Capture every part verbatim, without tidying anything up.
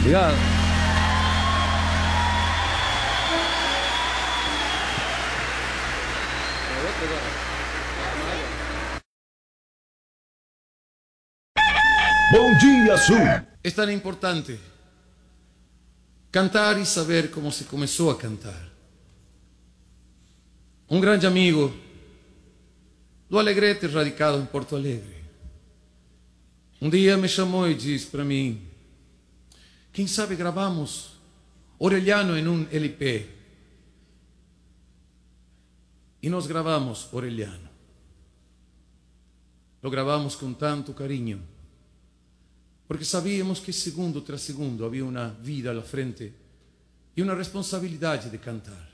Obrigado. Bom dia, Sul. É tão importante cantar e saber como se começou a cantar. Um grande amigo do Alegrete, radicado em Porto Alegre, um dia me chamou e disse para mim: quem sabe gravamos Orellano em um L P? E nós gravamos Orellano. Lo gravamos com tanto carinho, porque sabíamos que segundo tras segundo havia uma vida à frente e uma responsabilidade de cantar.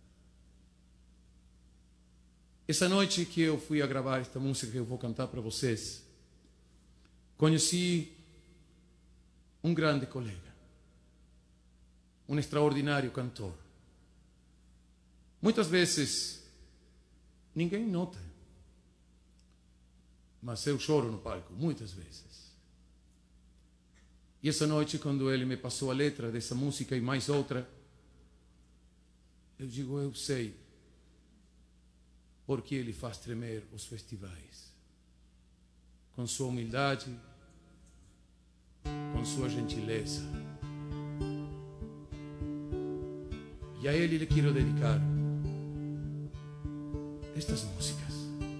Essa noite que eu fui a gravar esta música que eu vou cantar para vocês, conheci um grande colega, um extraordinário cantor. Muitas vezes ninguém nota, mas eu choro no palco, muitas vezes. E essa noite, quando ele me passou a letra dessa música e mais outra, eu digo, eu sei porque ele faz tremer os festivais. Com sua humildade, com sua gentileza. E a ele lhe quero dedicar estas músicas.